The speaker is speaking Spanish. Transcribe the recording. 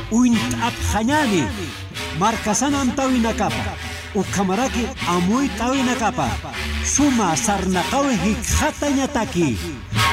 uint apjañani marcasanam tawinakapa ukamaraki amuy tawinakapa suma sarnaqawi hikhatañataki